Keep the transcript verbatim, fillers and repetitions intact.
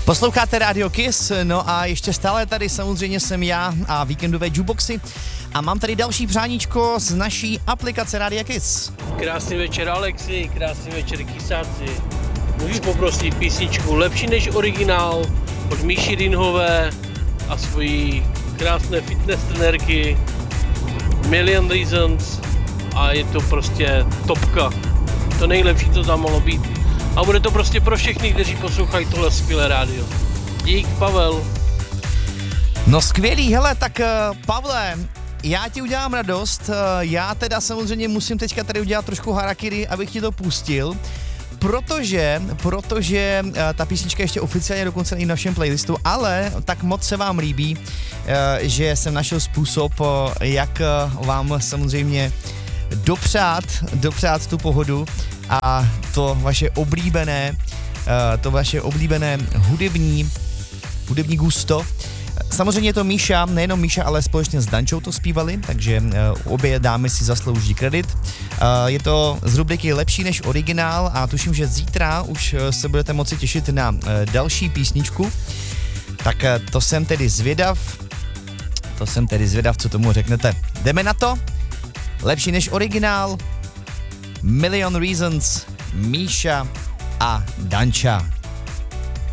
Posloucháte Radio Kiss, no a ještě stále tady samozřejmě jsem já a víkendové jukeboxy a mám tady další přáníčko z naší aplikace Radio Kiss. Krásný večer Alexi, krásný večer Kisáci. Můžu poprosit písničku lepší než originál od Míši Rinhové a svojí krásné fitness trenérky Million Reasons a je to prostě topka. To nejlepší, co tam mohlo být. A bude to prostě pro všechny, kteří poslouchají tohle skvělé rádio. Dík, Pavel. No skvělý, hele, tak uh, Pavle, já ti udělám radost, uh, já teda samozřejmě musím teďka tady udělat trošku harakiri, abych ti to pustil, protože, protože uh, ta písnička ještě oficiálně dokonce i v našem playlistu, ale tak moc se vám líbí, uh, že jsem našel způsob, uh, jak uh, vám samozřejmě dopřát, dopřát tu pohodu a to vaše oblíbené, to vaše oblíbené hudební, hudební gusto. Samozřejmě je to Míša, nejenom Míša, ale společně s Dančou to zpívali, takže obě dámy si zaslouží kredit. Je to z rubriky Lepší než originál a tuším, že zítra už se budete moci těšit na další písničku. Tak to jsem tedy zvědav, to jsem tedy zvědav, co tomu řeknete. Jdeme na to? Lepší než originál, Million Reasons, Míša a Danča.